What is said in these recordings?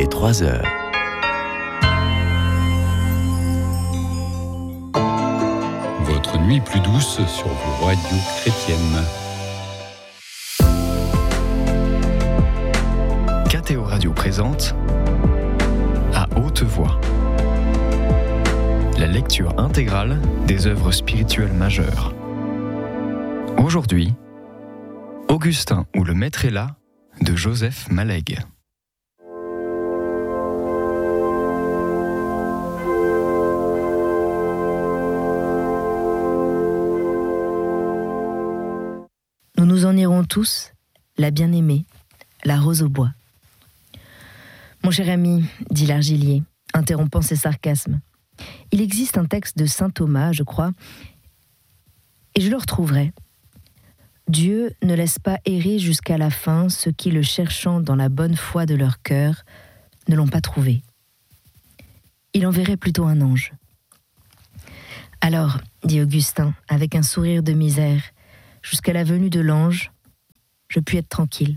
3 heures. Votre nuit plus douce sur vos radios chrétiennes. KTO Radio présente À haute voix. La lecture intégrale des œuvres spirituelles majeures. Aujourd'hui, Augustin ou le Maître est là de Joseph Malègue. Nous nous en irons tous, la bien-aimée, la rose au bois. Mon cher ami, dit l'argilier, interrompant ses sarcasmes, il existe un texte de saint Thomas, je crois, et je le retrouverai. Dieu ne laisse pas errer jusqu'à la fin ceux qui, le cherchant dans la bonne foi de leur cœur, ne l'ont pas trouvé. Il enverrait plutôt un ange. Alors, dit Augustin, avec un sourire de misère, jusqu'à la venue de l'ange, je puis être tranquille.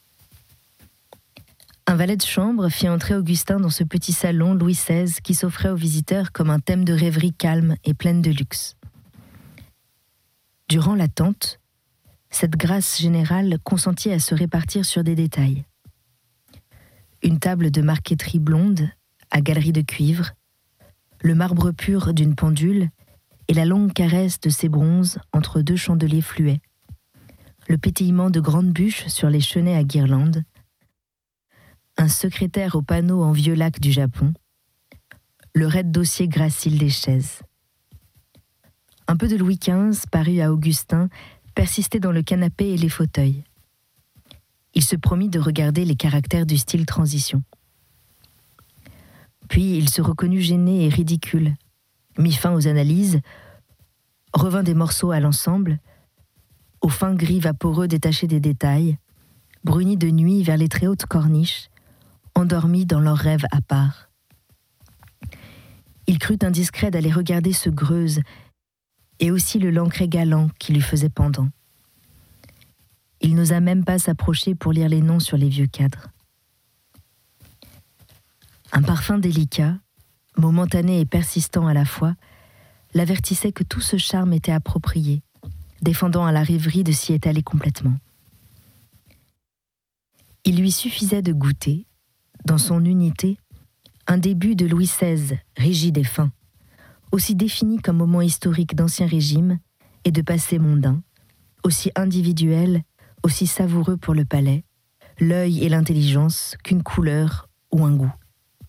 Un valet de chambre fit entrer Augustin dans ce petit salon Louis XVI qui s'offrait aux visiteurs comme un thème de rêverie calme et pleine de luxe. Durant l'attente, cette grâce générale consentit à se répartir sur des détails. Une table de marqueterie blonde, à galerie de cuivre, le marbre pur d'une pendule et la longue caresse de ses bronzes entre deux chandeliers fluets, le pétillement de grandes bûches sur les chenets à guirlandes, un secrétaire au panneau en vieux lac du Japon, le raide dossier gracile des chaises. Un peu de Louis XV, paru à Augustin, persistait dans le canapé et les fauteuils. Il se promit de regarder les caractères du style transition. Puis il se reconnut gêné et ridicule, mit fin aux analyses, revint des morceaux à l'ensemble, au fin gris vaporeux détaché des détails, bruni de nuit vers les très hautes corniches, endormis dans leurs rêves à part. Il crut indiscret d'aller regarder ce Greuze, et aussi le Lancret galant qui lui faisait pendant. Il n'osa même pas s'approcher pour lire les noms sur les vieux cadres. Un parfum délicat, momentané et persistant à la fois, l'avertissait que tout ce charme était approprié, défendant à la rêverie de s'y étaler complètement. Il lui suffisait de goûter, dans son unité, un début de Louis XVI, rigide et fin, aussi défini comme moment historique d'Ancien Régime et de passé mondain, aussi individuel, aussi savoureux pour le palais, l'œil et l'intelligence qu'une couleur ou un goût.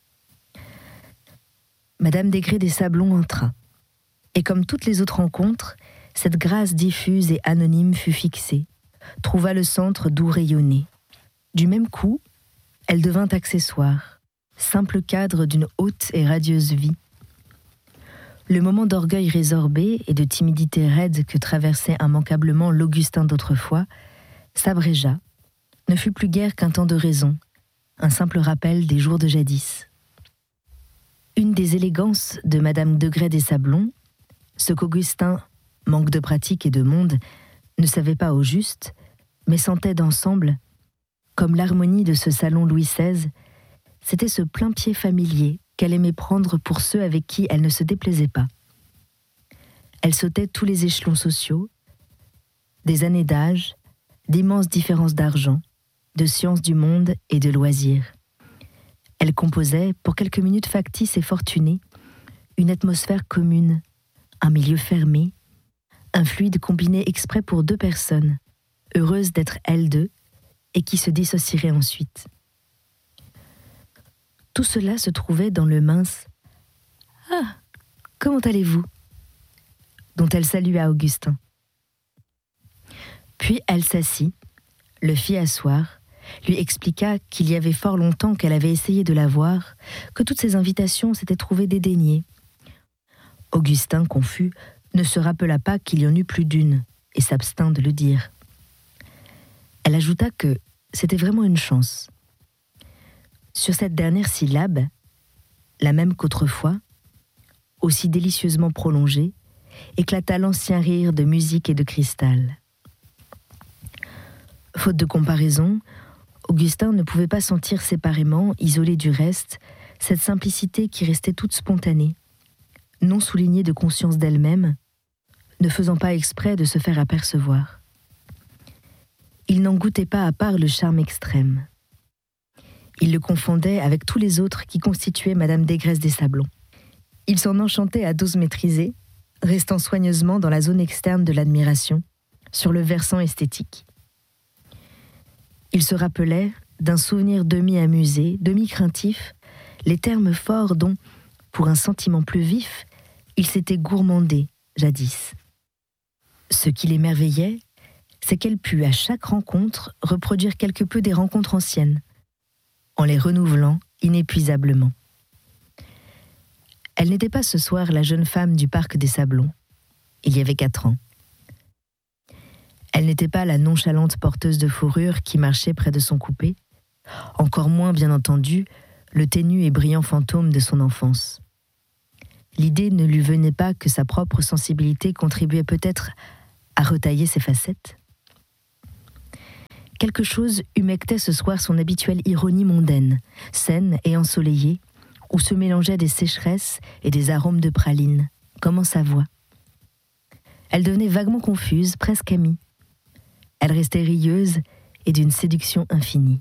Madame Desgrès des Sablons entra, et comme toutes les autres rencontres, cette grâce diffuse et anonyme fut fixée, trouva le centre d'où rayonner. Du même coup, elle devint accessoire, simple cadre d'une haute et radieuse vie. Le moment d'orgueil résorbé et de timidité raide que traversait immanquablement l'Augustin d'autrefois s'abrégea, ne fut plus guère qu'un temps de raison, un simple rappel des jours de jadis. Une des élégances de Madame Desgrès des Sablons, ce qu'Augustin, manque de pratique et de monde, ne savait pas au juste, mais sentait d'ensemble, comme l'harmonie de ce salon Louis XVI, c'était ce plain-pied familier qu'elle aimait prendre pour ceux avec qui elle ne se déplaisait pas. Elle sautait tous les échelons sociaux, des années d'âge, d'immenses différences d'argent, de sciences du monde et de loisirs. Elle composait, pour quelques minutes factices et fortunées, une atmosphère commune, un milieu fermé, un fluide combiné exprès pour deux personnes, heureuses d'être elles deux, et qui se dissocieraient ensuite. Tout cela se trouvait dans le mince « Ah, comment allez-vous ?» dont elle salua Augustin. Puis elle s'assit, le fit asseoir, lui expliqua qu'il y avait fort longtemps qu'elle avait essayé de la voir, que toutes ses invitations s'étaient trouvées dédaignées. Augustin, confus, ne se rappela pas qu'il y en eût plus d'une, et s'abstint de le dire. Elle ajouta que c'était vraiment une chance. Sur cette dernière syllabe, la même qu'autrefois, aussi délicieusement prolongée, éclata l'ancien rire de musique et de cristal. Faute de comparaison, Augustin ne pouvait pas sentir séparément, isolé du reste, cette simplicité qui restait toute spontanée, non soulignée de conscience d'elle-même, ne faisant pas exprès de se faire apercevoir. Il n'en goûtait pas à part le charme extrême. Il le confondait avec tous les autres qui constituaient Madame Desgresses des Sablons. Il s'en enchantait à dose maîtrisée, restant soigneusement dans la zone externe de l'admiration, sur le versant esthétique. Il se rappelait, d'un souvenir demi-amusé, demi-craintif, les termes forts dont, pour un sentiment plus vif, il s'était gourmandé, jadis. Ce qui l'émerveillait, c'est qu'elle put, à chaque rencontre, reproduire quelque peu des rencontres anciennes, en les renouvelant inépuisablement. Elle n'était pas ce soir la jeune femme du parc des Sablons. Il y avait 4 ans. Elle n'était pas la nonchalante porteuse de fourrure qui marchait près de son coupé, encore moins, bien entendu, le ténu et brillant fantôme de son enfance. L'idée ne lui venait pas que sa propre sensibilité contribuait peut-être à retailler ses facettes. Quelque chose humectait ce soir son habituelle ironie mondaine, saine et ensoleillée, où se mélangeaient des sécheresses et des arômes de praline, comme en sa voix. Elle devenait vaguement confuse, presque amie. Elle restait rieuse et d'une séduction infinie.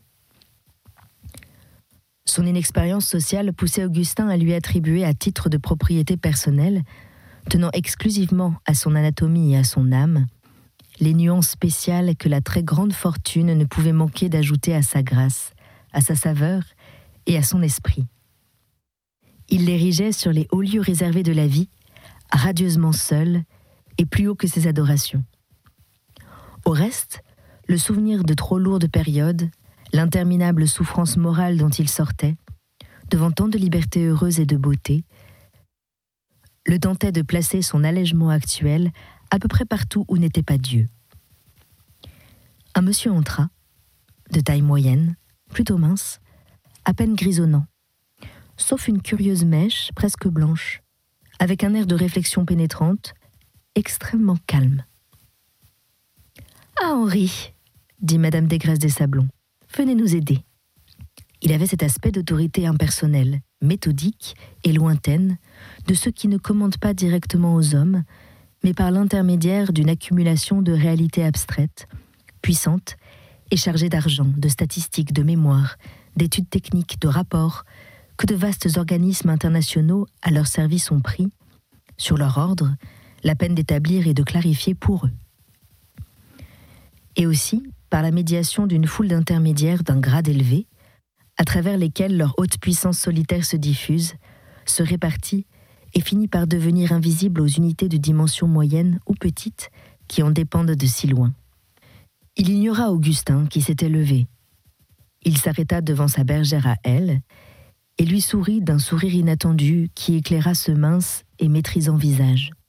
Son inexpérience sociale poussait Augustin à lui attribuer à titre de propriété personnelle, tenant exclusivement à son anatomie et à son âme, les nuances spéciales que la très grande fortune ne pouvait manquer d'ajouter à sa grâce, à sa saveur et à son esprit. Il l'érigeait sur les hauts lieux réservés de la vie, radieusement seul et plus haut que ses adorations. Au reste, le souvenir de trop lourdes périodes, l'interminable souffrance morale dont il sortait, devant tant de liberté heureuse et de beauté, le tentait de placer son allègement actuel à peu près partout où n'était pas Dieu. Un monsieur entra, de taille moyenne, plutôt mince, à peine grisonnant, sauf une curieuse mèche presque blanche, avec un air de réflexion pénétrante, extrêmement calme. « Ah, Henri !» dit Madame Desgresses des Sablons. « Venez nous aider. » Il avait cet aspect d'autorité impersonnelle, méthodique et lointaine, de ceux qui ne commandent pas directement aux hommes, mais par l'intermédiaire d'une accumulation de réalités abstraites, puissantes et chargées d'argent, de statistiques, de mémoire, d'études techniques, de rapports, que de vastes organismes internationaux à leur service ont pris, sur leur ordre, la peine d'établir et de clarifier pour eux. Et aussi par la médiation d'une foule d'intermédiaires d'un grade élevé, à travers lesquels leur haute puissance solitaire se diffuse, se répartit et finit par devenir invisible aux unités de dimension moyenne ou petite qui en dépendent de si loin. Il ignora Augustin qui s'était levé. Il s'arrêta devant sa bergère à elle et lui sourit d'un sourire inattendu qui éclaira ce mince et maîtrisant visage.